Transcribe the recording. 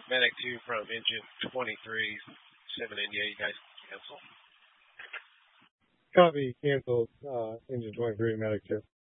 Medic 2 from engine 23, 7 India. You guys cancel. Copy. Cancel. Engine 23, Medic 2.